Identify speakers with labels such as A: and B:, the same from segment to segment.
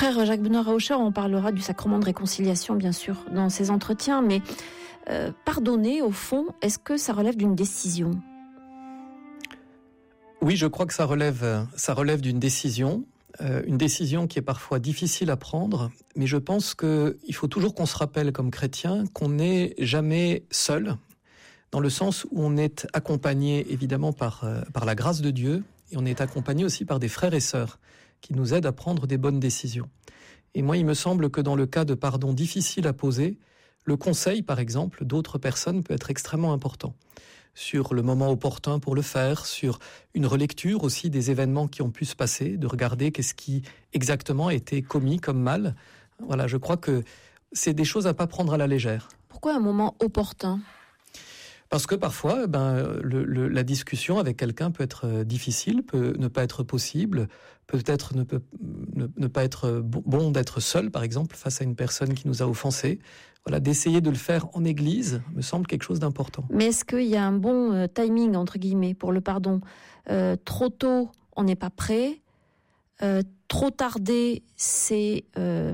A: Frère Jacques Benoît Rauscher, on parlera du sacrement de réconciliation, bien sûr, dans ces entretiens, mais pardonner, au fond, est-ce que ça relève d'une décision ?
B: Oui, je crois que ça relève d'une décision. Une décision qui est parfois difficile à prendre, mais je pense qu'il faut toujours qu'on se rappelle comme chrétien qu'on n'est jamais seul, dans le sens où on est accompagné évidemment par la grâce de Dieu, et on est accompagné aussi par des frères et sœurs qui nous aident à prendre des bonnes décisions. Et moi, il me semble que dans le cas de pardon difficile à poser, le conseil, par exemple, d'autres personnes peut être extrêmement important. Sur le moment opportun pour le faire, sur une relecture aussi des événements qui ont pu se passer, de regarder qu'est-ce qui exactement a été commis comme mal. Voilà, je crois que c'est des choses à pas prendre à la légère.
A: Pourquoi un moment opportun ?
B: Parce que parfois, la discussion avec quelqu'un peut être difficile, peut ne pas être possible, peut-être ne pas être bon d'être seul, par exemple, face à une personne qui nous a offensés. Voilà, d'essayer de le faire en église me semble quelque chose d'important.
A: Mais est-ce qu'il y a un bon timing, entre guillemets, pour le pardon ? Trop tôt, on n'est pas prêt. Trop tardé, c'est,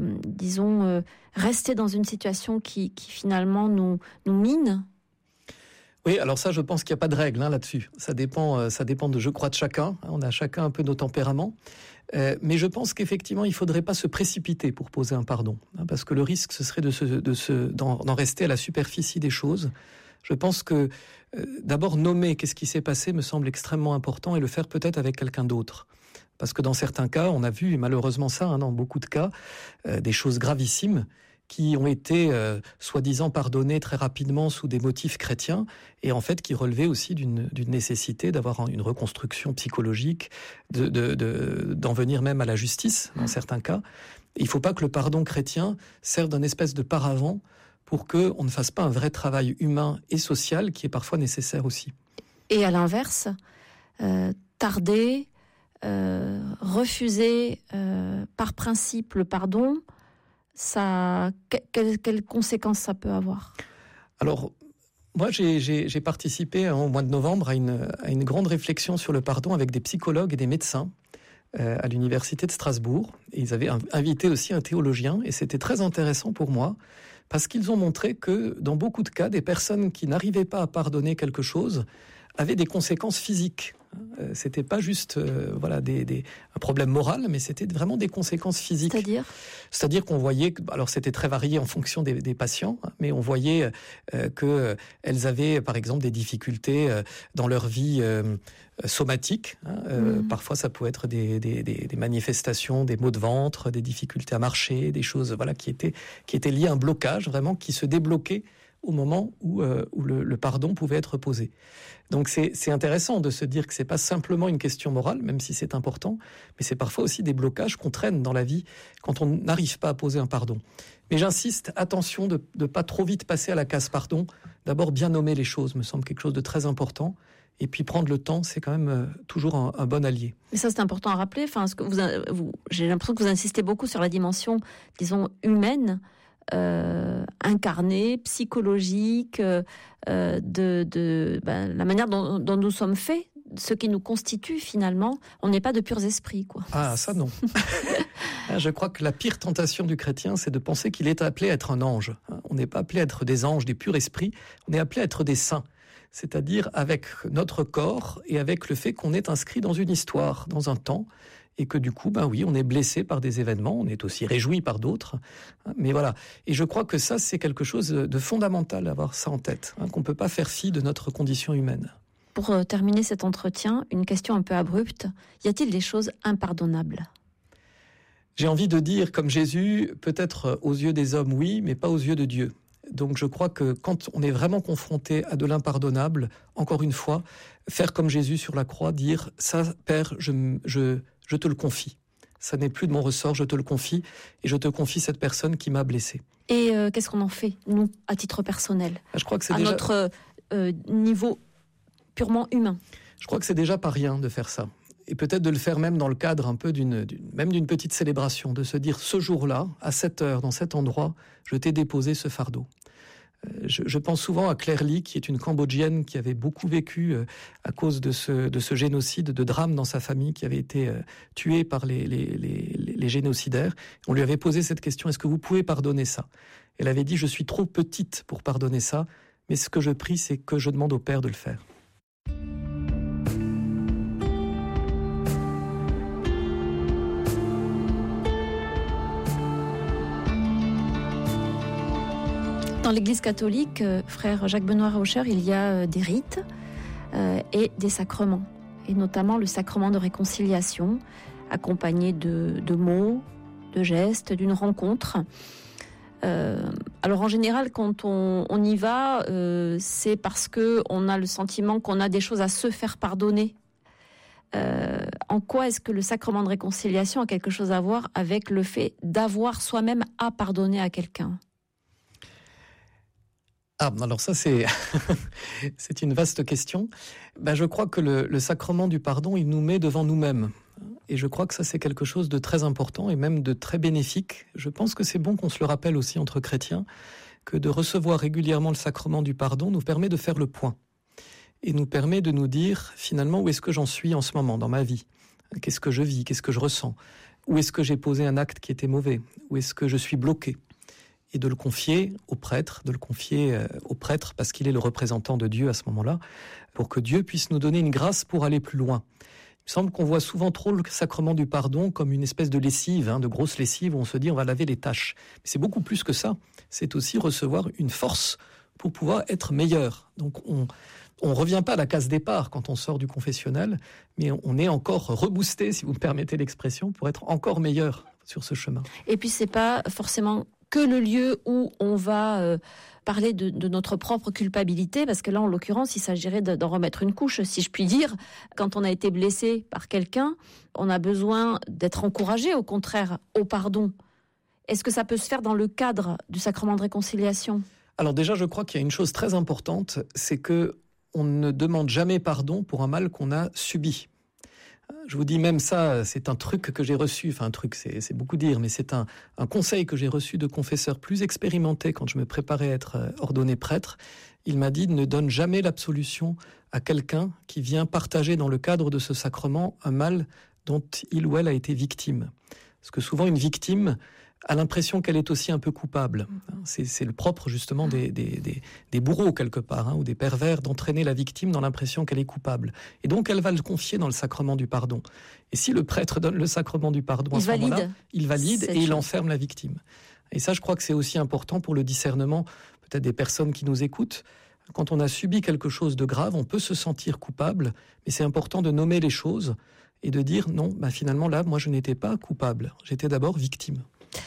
A: rester dans une situation qui finalement nous mine.
B: Oui, alors ça, je pense qu'il n'y a pas de règle là-dessus. Ça dépend de, je crois, de chacun. On a chacun un peu nos tempéraments. Mais je pense qu'effectivement, il ne faudrait pas se précipiter pour poser un pardon. Parce que le risque, ce serait d'en rester à la superficie des choses. Je pense que d'abord nommer qu'est-ce qui s'est passé me semble extrêmement important et le faire peut-être avec quelqu'un d'autre. Parce que dans certains cas, on a vu, et malheureusement ça, dans beaucoup de cas, des choses gravissimes qui ont été soi-disant pardonnés très rapidement sous des motifs chrétiens, et en fait qui relevaient aussi d'une nécessité d'avoir une reconstruction psychologique, d'en venir même à la justice, dans certains cas. Il ne faut pas que le pardon chrétien serve d'un espèce de paravent pour qu'on ne fasse pas un vrai travail humain et social qui est parfois nécessaire aussi.
A: Et à l'inverse, tarder, refuser par principe le pardon, ça, quelles conséquences ça peut avoir ?
B: Alors, moi, j'ai participé au mois de novembre à une grande réflexion sur le pardon avec des psychologues et des médecins à l'université de Strasbourg. Et ils avaient invité aussi un théologien, et c'était très intéressant pour moi, parce qu'ils ont montré que, dans beaucoup de cas, des personnes qui n'arrivaient pas à pardonner quelque chose avaient des conséquences physiques. C'était pas juste un problème moral, mais c'était vraiment des conséquences physiques. C'est-à-dire qu'on voyait, alors c'était très varié en fonction des patients, mais on voyait qu'elles avaient par exemple des difficultés dans leur vie somatique. Parfois ça pouvait être des manifestations, des maux de ventre, des difficultés à marcher, des choses qui étaient liées à un blocage vraiment qui se débloquait au moment où le pardon pouvait être posé. Donc c'est intéressant de se dire que c'est pas simplement une question morale, même si c'est important, mais c'est parfois aussi des blocages qu'on traîne dans la vie quand on n'arrive pas à poser un pardon. Mais j'insiste, attention de pas trop vite passer à la case pardon. D'abord bien nommer les choses me semble quelque chose de très important. Et puis prendre le temps, c'est quand même toujours un bon allié.
A: Mais ça, c'est important à rappeler. Enfin, j'ai l'impression que vous insistez beaucoup sur la dimension, disons, humaine, incarnée, psychologique, la manière dont nous sommes faits, ce qui nous constitue finalement. On n'est pas de purs esprits, quoi.
B: Ah, ça non. Je crois que la pire tentation du chrétien, c'est de penser qu'il est appelé à être un ange. On n'est pas appelé à être des anges, des purs esprits. On est appelé à être des saints. C'est-à-dire avec notre corps et avec le fait qu'on est inscrit dans une histoire, dans un temps, et que du coup, on est blessé par des événements, on est aussi réjoui par d'autres, mais voilà. Et je crois que ça, c'est quelque chose de fondamental d'avoir ça en tête, qu'on ne peut pas faire fi de notre condition humaine.
A: Pour terminer cet entretien, une question un peu abrupte, y a-t-il des choses impardonnables ?
B: J'ai envie de dire, comme Jésus, peut-être aux yeux des hommes, oui, mais pas aux yeux de Dieu. Donc je crois que quand on est vraiment confronté à de l'impardonnable, encore une fois, faire comme Jésus sur la croix, dire « ça, Père, je te le confie. Ça n'est plus de mon ressort, je te le confie, et je te confie cette personne qui m'a blessé. »
A: Et qu'est-ce qu'on en fait, nous, à titre personnel ?
B: Je crois que c'est
A: notre niveau purement humain.
B: Je crois que c'est déjà pas rien de faire ça. Et peut-être de le faire même dans le cadre un peu d'une petite célébration, de se dire ce jour-là, à cette heure, dans cet endroit, je t'ai déposé ce fardeau. Je pense souvent à Claire Lee, qui est une Cambodgienne qui avait beaucoup vécu à cause de ce génocide, de drame dans sa famille, qui avait été tuée par les les génocidaires. On lui avait posé cette question, est-ce que vous pouvez pardonner ça ? Elle avait dit, je suis trop petite pour pardonner ça, mais ce que je prie, c'est que je demande au Père de le faire.
A: Dans l'Église catholique, frère Jacques-Benoît Rauscher, il y a des rites et des sacrements, et notamment le sacrement de réconciliation, accompagné de mots, de gestes, d'une rencontre. Alors en général, quand on y va, c'est parce qu'on a le sentiment qu'on a des choses à se faire pardonner. En quoi est-ce que le sacrement de réconciliation a quelque chose à voir avec le fait d'avoir soi-même à pardonner à quelqu'un ?
B: Ah, alors ça c'est une vaste question. Je crois que le sacrement du pardon, il nous met devant nous-mêmes. Et je crois que ça c'est quelque chose de très important et même de très bénéfique. Je pense que c'est bon qu'on se le rappelle aussi entre chrétiens, que de recevoir régulièrement le sacrement du pardon nous permet de faire le point. Et nous permet de nous dire finalement où est-ce que j'en suis en ce moment dans ma vie. Qu'est-ce que je vis, qu'est-ce que je ressens. Où est-ce que j'ai posé un acte qui était mauvais. Où est-ce que je suis bloqué. Et de le confier au prêtre, parce qu'il est le représentant de Dieu à ce moment-là, pour que Dieu puisse nous donner une grâce pour aller plus loin. Il me semble qu'on voit souvent trop le sacrement du pardon comme une espèce de lessive, de grosse lessive où on se dit on va laver les taches. Mais c'est beaucoup plus que ça. C'est aussi recevoir une force pour pouvoir être meilleur. Donc on revient pas à la case départ quand on sort du confessionnel, mais on est encore reboosté, si vous me permettez l'expression, pour être encore meilleur sur ce chemin.
A: Et puis c'est pas forcément que le lieu où on va parler de notre propre culpabilité, parce que là, en l'occurrence, il s'agirait d'en remettre une couche, si je puis dire. Quand on a été blessé par quelqu'un, on a besoin d'être encouragé, au contraire, au pardon. Est-ce que ça peut se faire dans le cadre du sacrement de réconciliation ?
B: Alors déjà, je crois qu'il y a une chose très importante, c'est que on ne demande jamais pardon pour un mal qu'on a subi. Je vous dis même ça, c'est un truc que j'ai reçu, enfin un truc, c'est beaucoup dire, mais c'est un conseil que j'ai reçu de confesseurs plus expérimentés quand je me préparais à être ordonné prêtre. Il m'a dit, ne donne jamais l'absolution à quelqu'un qui vient partager dans le cadre de ce sacrement un mal dont il ou elle a été victime. Parce que souvent une victime a l'impression qu'elle est aussi un peu coupable. C'est le propre justement des bourreaux quelque part, ou des pervers, d'entraîner la victime dans l'impression qu'elle est coupable. Et donc elle va le confier dans le sacrement du pardon. Et si le prêtre donne le sacrement du pardon à ce moment-là, il valide et il enferme la victime. Et ça, je crois que c'est aussi important pour le discernement peut-être des personnes qui nous écoutent. Quand on a subi quelque chose de grave, on peut se sentir coupable, mais c'est important de nommer les choses et de dire non, finalement là, moi je n'étais pas coupable, j'étais d'abord victime.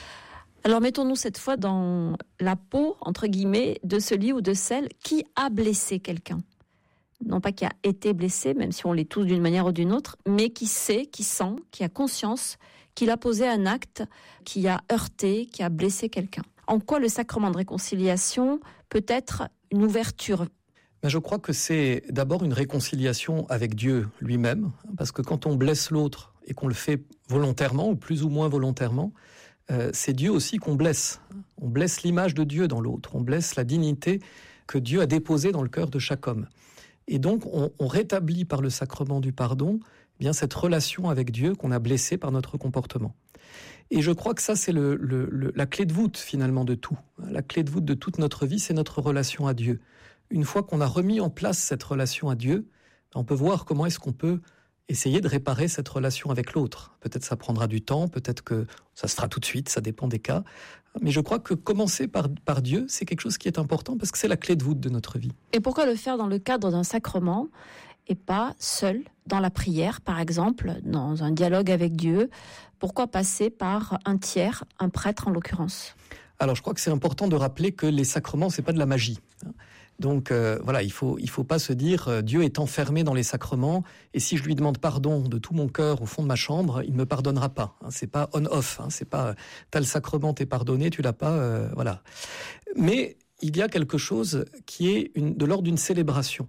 A: Alors mettons-nous cette fois dans la peau, entre guillemets, de celui ou de celle qui a blessé quelqu'un. Non pas qui a été blessé, même si on l'est tous d'une manière ou d'une autre, mais qui sait, qui sent, qui a conscience qu'il a posé un acte qui a heurté, qui a blessé quelqu'un. En quoi le sacrement de réconciliation peut être une ouverture ?
B: Je crois que c'est d'abord une réconciliation avec Dieu lui-même, parce que quand on blesse l'autre et qu'on le fait volontairement ou plus ou moins volontairement, c'est Dieu aussi qu'on blesse. On blesse l'image de Dieu dans l'autre, on blesse la dignité que Dieu a déposée dans le cœur de chaque homme. Et donc on rétablit par le sacrement du pardon cette relation avec Dieu qu'on a blessée par notre comportement. Et je crois que ça c'est la clé de voûte finalement de tout. La clé de voûte de toute notre vie, c'est notre relation à Dieu. Une fois qu'on a remis en place cette relation à Dieu, on peut voir comment est-ce qu'on peut essayer de réparer cette relation avec l'autre. Peut-être ça prendra du temps, peut-être que ça se fera tout de suite, ça dépend des cas. Mais je crois que commencer par Dieu, c'est quelque chose qui est important parce que c'est la clé de voûte de notre vie.
A: Et pourquoi le faire dans le cadre d'un sacrement et pas seul, dans la prière par exemple, dans un dialogue avec Dieu ? Pourquoi passer par un tiers, un prêtre en l'occurrence ?
B: Alors je crois que c'est important de rappeler que les sacrements, c'est pas de la magie. Donc il faut pas se dire Dieu est enfermé dans les sacrements et si je lui demande pardon de tout mon cœur au fond de ma chambre, il me pardonnera pas. C'est pas on-off, c'est pas t'as le sacrement, t'es pardonné, tu l'as pas, voilà. Mais il y a quelque chose qui est de l'ordre d'une célébration.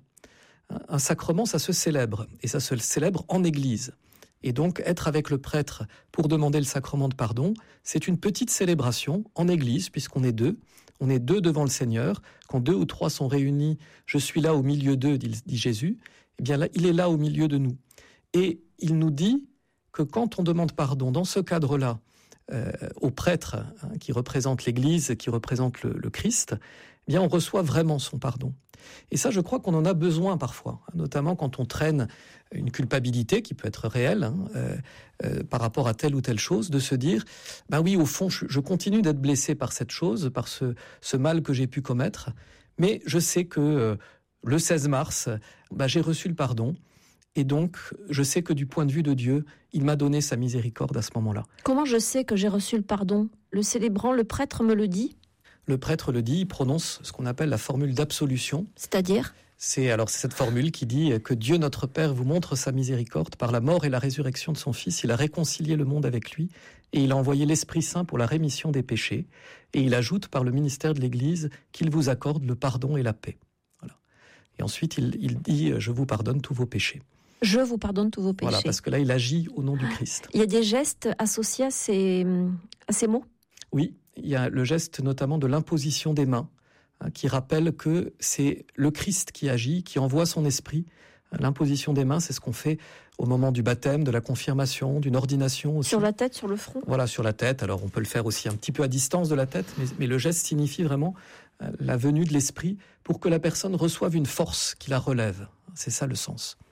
B: Un sacrement, ça se célèbre et ça se célèbre en Église. Et donc, être avec le prêtre pour demander le sacrement de pardon, c'est une petite célébration en Église, puisqu'on est deux. On est deux devant le Seigneur. Quand 2 ou 3 sont réunis, je suis là au milieu d'eux, dit Jésus. Eh bien là, il est là au milieu de nous. Et il nous dit que quand on demande pardon dans ce cadre-là, au prêtre qui représente l'Église, qui représente le Christ, eh bien on reçoit vraiment son pardon. Et ça, je crois qu'on en a besoin parfois, notamment quand on traîne une culpabilité qui peut être réelle par rapport à telle ou telle chose, de se dire, oui, au fond, je continue d'être blessé par cette chose, par ce mal que j'ai pu commettre, mais je sais que le 16 mars, j'ai reçu le pardon, et donc je sais que du point de vue de Dieu, il m'a donné sa miséricorde à ce moment-là.
A: Comment je sais que j'ai reçu le pardon ? Le célébrant, le prêtre me le dit ?
B: Le prêtre le dit, il prononce ce qu'on appelle la formule d'absolution.
A: C'est-à-dire ?
B: C'est cette formule qui dit que Dieu notre Père vous montre sa miséricorde par la mort et la résurrection de son Fils. Il a réconcilié le monde avec lui et il a envoyé l'Esprit Saint pour la rémission des péchés. Et il ajoute par le ministère de l'Église qu'il vous accorde le pardon et la paix. Voilà. Et ensuite il dit « Je vous pardonne tous vos péchés ».
A: Je vous pardonne tous vos péchés.
B: Voilà, parce que là il agit au nom du Christ.
A: Il y a des gestes associés à ces mots ?
B: Oui, il y a le geste notamment de l'imposition des mains, qui rappelle que c'est le Christ qui agit, qui envoie son esprit. L'imposition des mains, c'est ce qu'on fait au moment du baptême, de la confirmation, d'une ordination aussi.
A: Sur la tête, sur le front ? Voilà,
B: sur la tête. Alors on peut le faire aussi un petit peu à distance de la tête, mais le geste signifie vraiment la venue de l'esprit pour que la personne reçoive une force qui la relève. C'est ça le sens.